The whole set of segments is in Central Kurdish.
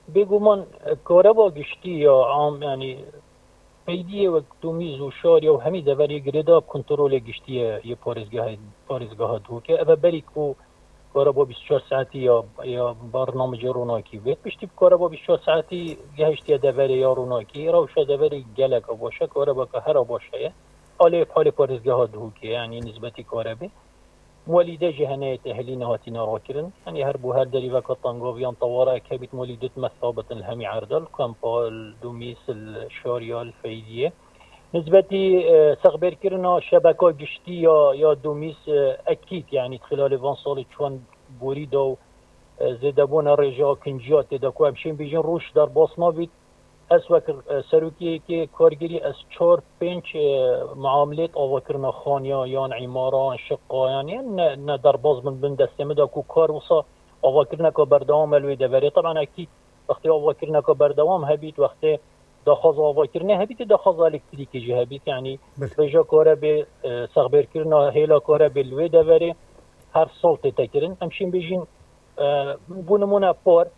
بگومان کارا گشتی یا عام یعنی پیدیه و دومیز و شاری و همی دوری گریدا کنترل گشتیه یه پارزگاه دو که اوه بری کو کارا با 24 ساعتی یا برنامج روناکی وید پشتی کارا با 24 ساعتی گهشتی دوری یا روناکی روشا دوری گلک باشه کارا با که هر باشه حالی پارزگاه دو که یعنی نسبتی کارا بی مولیده جهنه تهلين هاتي ناراكرن يعني هربو هر دلي وكا طنقوفيان طوارا كبت مولیدت مثابة الهمي عردل كامبال دوميس الشارية الفيدية نسبتي سغبر كرنا شبكة جشتي يا دوميس أكيد يعني خلال فان صالي شوان بوريدو زدبون الرجاء كنجيات داكو بشين بيجن روش در باصنا بيت از وکر سروکی که کارگیری از 4-5 معاملات آوکرنا خانیا یان عماران شقا یعنی نه در باز من دستمه دا کو کار وصا آوکرنا که بردوام الوی دوری طبعا اکید وقتی آوکرنا که بردوام هبید وقتی داخاز آوکرنا هبید داخاز الکتریکی جه هبید یعنی رجا کاره به سغبر کرنا هیلا کاره به الوی دوری هر سال تکرن همشین بیجین بونمونه پار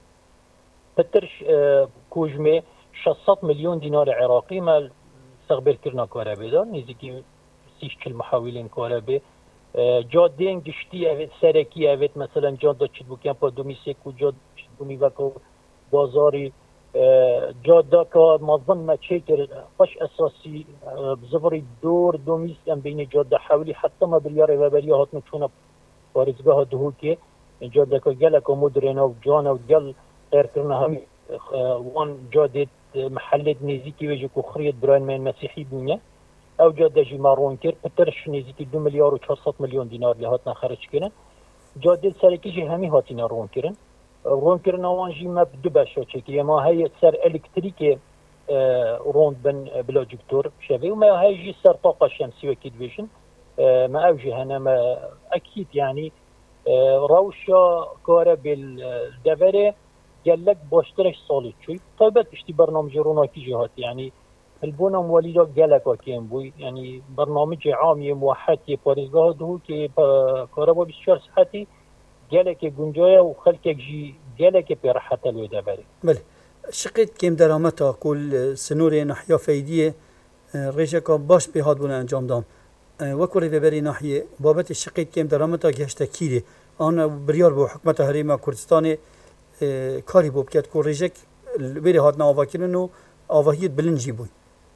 پترش کوجمه 600 مليون دينار عراقي مال سغبر كرنا كهرباء ده نزيكي 6 محاولين كهرباء جادين جشتي اوت سركي اوت مثلا جاده چبوكيان با دوميسيك و جاد دومي وكو بازاري جاده كا مظن ما تشكر باش اساسي بزفري دور دوميس ام بين جاده حولي حتى ما بليار وبريا هات نشونا بارزگاه دهوكي جاده كا جلك مدرنا و جانا و جل غير كرنا هم وان جادت محلات نزيكي ويجيكو خريط براين من مسيحي بنيا او جادة جي مارون كير بترش نزيكي 2 مليار و 400 مليون دينار اللي هاتنا خرج كرن جادت سركي جي همي هاتينا رون كرن رون كرن وان جي ما بدو باشا چكي ما هي سر الكتريكي رون بن بلا جكتور شبه وما هي جي سر طاقة شمسي وكيد فيجن ما اوجي هنا ما اكيد يعني روشا كارا بالدفره جلك باشترش صالح شوي طيبت اشتي برنامج روناكي جهات يعني البونا مواليدا جلك وكيم بوي يعني برنامج عامي موحد بارزگاه دهو كي كهرباء 24 ساعتي جلك جنجايا وخلك جي جلك برحة الودابري بله شقيت كيم درامتا كل سنوري ناحية فايدية ريشكا باش بهاد بونا انجام دام وكوري ببري ناحية بابت الشقيت كيم درامتا جهشتا كيري انا بريار بو حكمة هريمة كردستاني کاری بوب کرد که ریجک بری هاتنا آواکرن و آواهیت بلنجی بوی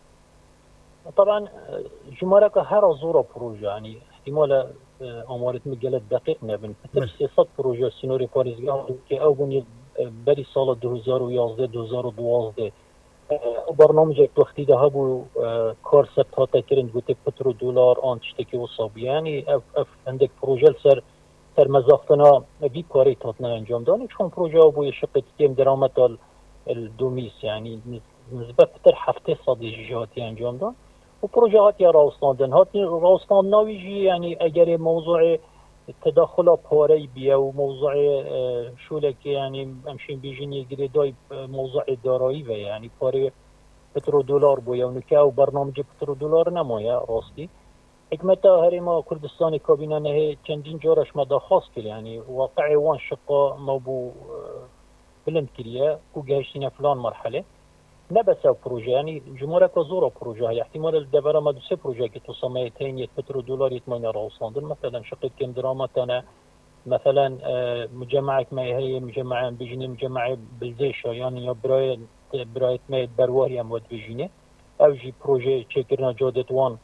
طبعا جمارك هر زورة بروجة يعني احتمال امارة مجلة دقيق نبن فتر 300 بروجة سنوري باريزگاه که او بني بري سال 2011 2012 برنامج وقتی ده هبو کار ثبت هاتا کرن گوته پترو دولار آن تشتكي وصابي يعني اف عندك بروجة سر مزافتنا بی کاری تاتنا انجام دانه چون پروژه بوی شقت کم درامت الدومیس يعني نسبت بتر هفته صدی جهاتی انجام دان و پروژه هاتی راوستاندن هاتی راوستاند ناویجی يعني اگر موضوع تداخل پاره بیا و موضوع شولك يعني امشين بيجين يجري داي موضوع دارایی و يعني پاره پترو دولار بویا و نکاو برنامج پترو دولار نمایا راستی حكمتها هريما كردستاني كابينة نهي چندين جارش مدى خاص كل يعني واقعي وان شقة موبو بلند كريا كو جايشتنا فلان مرحلة نبسا بروجة يعني جمهورك زورة بروجة هي احتمال الدبرة ما دوسي بروجة كي تصمي تين يتبترو دولار يتمنى راوصاندن مثلا شقة كم درامتنا مثلا مجمعك ما هي مجمعة بيجيني مجمعة بلزيشة يعني برايت ما يتبروار يمود بيجيني او جي بروجة تشكرنا جودة وان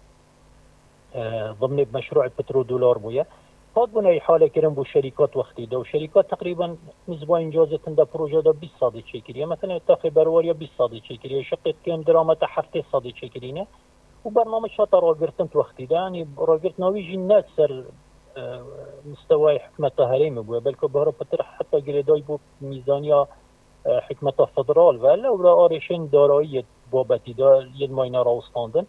ضمن مشروع البترو دولار بويا هاد بنا حاله كرم بو شركات وقتي ده وشركات تقريبا نسبة انجازة ده بروجه ده 20 صادي شكريه مثلا اتفاق بروريا 20 صادي شكريه شقت كم درامه حفتي صادي شكرينه وبرنامج شاطر راجرتنت وقتي ده يعني راجرت ناويجي الناس سر مستوى حكمة هريم بويا بل كبهرة بتر حتى جريداي بو ميزانية حكمة فدرال ولا ولا اريشن دارایی بابتی ده يد ماينا راوستاندن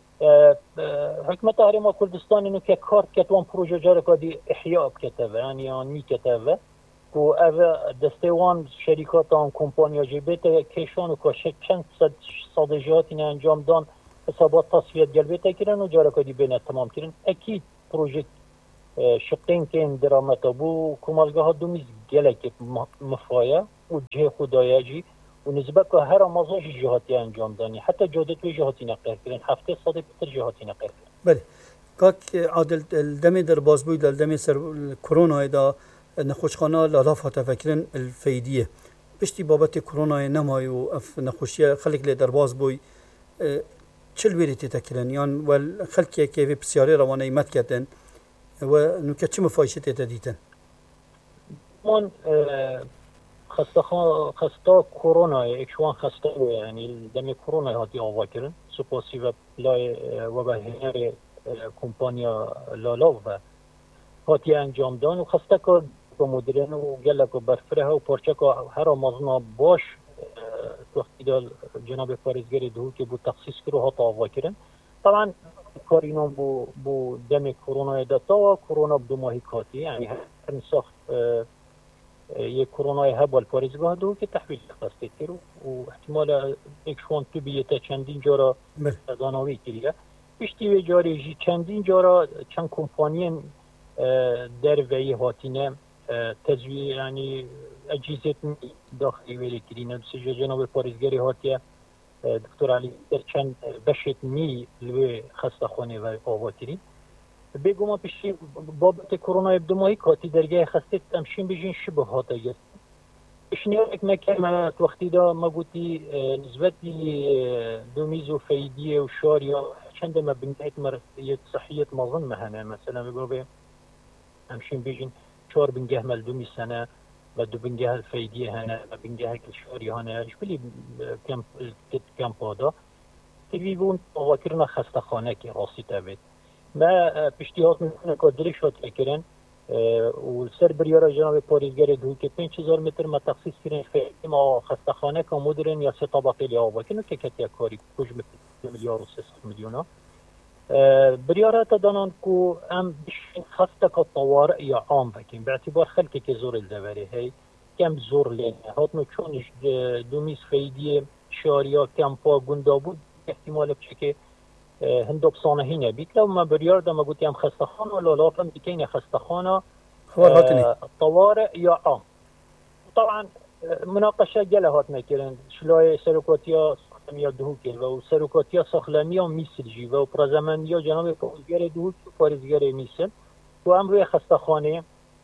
حكمة هريما كردستان انه ككارت كتوان بروجه جارك دي احياء بكتابه يعني كتابه و اوه دستوان شركات ان كومبانيا جيبته كيشان و كشك چند صادجات این انجام دان حسابات تصفیت جلبته کرن و جارك دي بين تمام کرن اكيد بروجه شقين كين درامته بو كمالگاه دومیز گلک مفایا و جه خدایجی و نسبت که هر مازاج جهاتی انجام دانی حتی جودت و جهاتی نقل کردن هفته صد بتر جهاتی نقل کردن. بله کاک عادل الدم در بازبوی الدم سر کرونا دا نخوشخانه لالاف هات فکرن الفیدیه بشتی بابت کرونا نمای و اف نخوشیه خلق لی در بازبوی چل ویریتی تکرن یان و خلقی که وی بسیاری روانه ایمت کردن و نوکه چه مفایشتی تدیتن؟ من خسته کرونا اکشوان خسته یعنی دم کرونا هاتی آوا کردن سپاسی و لای و به هنر کمپانیا لالا و هاتی انجام دان و خسته که مدیرن و گله که برفره و پارچه که هر آمازنا باش وقتی دال جناب پارزگری دو که بود تخصیص کرو هات آوا کردن طبعا کارینا بو دم کرونا داتا کرونا بدو ماهی کاتی یعنی هر نساخت یک کرونا هب والپارزگاه دو که تحویل خسته کرو و احتمال اکشوان تو بیته چندین جارا زانوی کریه بیشتی و جاری جی چندین جارا چند کمپانی در وی هاتینه تزویر یعنی اجهزه داخلی ولی کرینه بسیار جناب پارزگری هاتیه دکتر علی در چند بشت نی لوی خسته خانه و آواتیری بگو ما پیشی بابت کرونا ابدمایی کاتی درگاه خسته تمشین بجین شبه هاته گست اشنیار اک مکر من وقتی دا ما گوتی نسبتی دومیز و فیدیه و شاریا چند ما بنگهت مرسیت صحیت مظن مهنه مثلا بگو به همشین بجین 4 بنگه مال 2 سنه و 2 بنگه الفیدیه هنه و بنگه کشوری هنه ايش بلي كم پادا تبيبون واكرنا خسته خانه که راستی تابید ما پیشنهاد میکنه که دلیش هات فکرن و سر بریار جناب پارزگر دو که 5000 متر ما تخصیص کردن فعلی ما خسته خانه که مدرن یا 3 طبقه لیاوا کنه که کتی کاری کج میلیارد و 300 میلیون بريارات دانان كو ام بشين خاصة كطوارئ يا عام بكين باعتبار خلقك كزور الدواري هي كم زور لين هاتنو چونش دوميس فيدية شاريا كمپا گندا بود احتمال بشكي هندوك صانهين بيت لو ما بريار دا ما قلت يام خستخانة ولا لافم بكين خستخانة طوارئ يا عام طبعا مناقشة جلا هاتنا كيرن شلاي سلوكاتيا یا دهوکی و سرکاتیا ساخلمی میسل جی و پرزمانیا جناب پارزگر دهوک و پارزگر میسل و هم روی خستخانه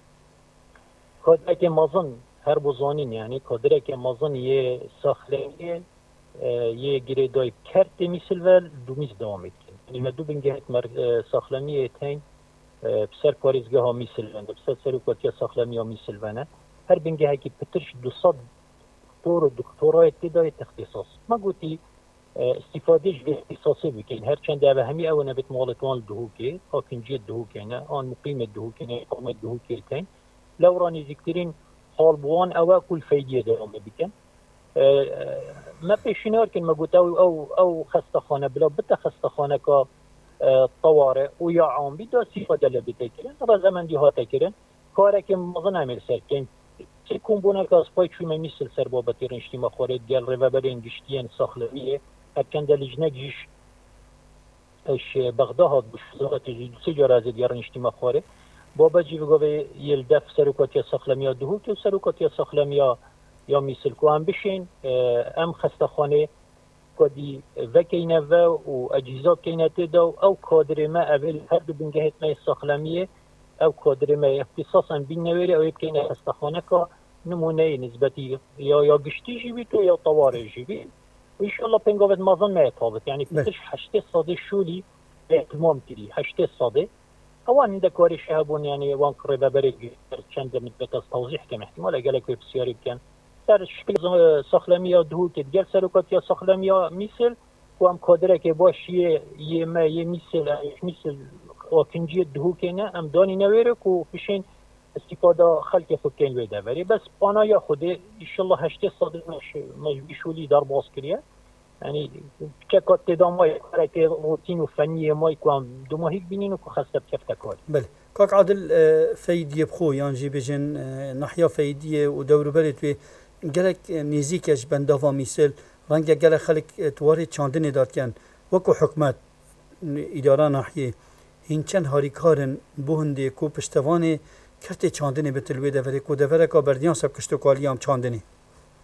کادره که مازن هر بزانین یعنی کادره که مازن یه ساخلمی یه گریدای کرد میسل و دومیز دوام میکنه یعنی ما دو بنگهت ساخلمی تین بسر پارزگاه ها میسل ونده بسر سرکاتیا ساخلمی ها میسل ونده هر بنگه که پترش 200 دکترای ابتدای اختصاص ما گویی استفادهش به اختصاصی بکن هر چند دعوه همی او نبت مالتوان دهوکی آکنجی دهوکی نه آن مقیم دهوکی نه اقامه دهوکی تین لو رانی ذکرین حال بوان او کل فیدیه دارم بکن ما پیشنهاد کن ما گویی او خستخانه بلا بتا خستخانه که طوارئ و یا عام بی دا استفاده لبته کرن را زمان دی هاته کرن کاره که مزن عمل سر کن چه کمبونه که از پای چوی میسل سر بابتی رنشتی ما خورد گل رو برین گشتین ساخلویه هرکن دلیجنه گیش اش بغداد هاد بوش زغت جدو سه جار از دیار رنشتی ما خورد بابا جی بگوه یل دف سروکاتی ساخلمیا دهو که سروکاتی ساخلمیا یا میسل که هم بشین ام خستخانه کدی وکینه و اجهزات کینه تدا او کادر ما اول هر دو بنگهت ما ساخلمیه او کادر ما اختصاصا بین نویره او یبکینه خستخانه که نمونه نسبتی یا گشتی جیبید و یا طواره جیبید و ایشالله پنگاوت مازن ما اطابت یعنی پسش 8 ساده شولی اعتمام کری 8 ساده اوان اینده کاری شهبون یعنی وان کاری ببری چند مدت از توضیح کم احتمال اگه لکوی بسیاری بکن در شکل ساخلمی ها دهو که دیگر سروکات یا ساخلمی ها میسل و هم کادره که باش یه میسل آکنجی دهو که نه هم دانی نویره که پیشین استفاده خلق خود کن ویده ولی بس آنا یا خوده ایشالله 8 ساده مجبیشولی در باز کریه یعنی چکات تدامای کاره که روتین و فنی مای که هم دو ماهی بینین و که خسته بکفت کاری بله کاک عادل فیدیه بخو یعنی بجن نحیا فیدیه و دورو برد و گلک نیزیکش بندافا میسل رنگ گلک خلق تواری چاندنی داد کن وکو حکمت اداره نحیه این چند هاریکارن بوهنده کو پشتوانه کرتی چاندنی بتلوی دوره کو دوره که بردیان سب کشتو کالی هم چاندنی